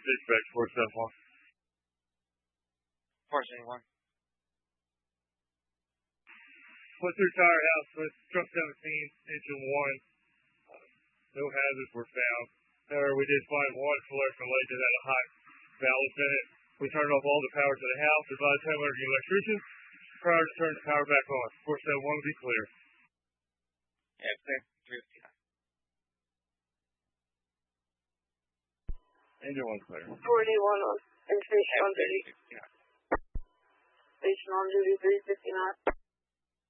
dispatch 471. 471. Went through Tire House with truck 17, engine 1. No hazards were found. However, we did find one fluorescent light that had a hot valve in it. We turned off all the power to the house, advised homeowner and electrician prior to turning the power back on. 471 will be clear. Yeah, clear. 359. Engine 1 clear. 41 on information on duty. Yeah. Station on duty 359.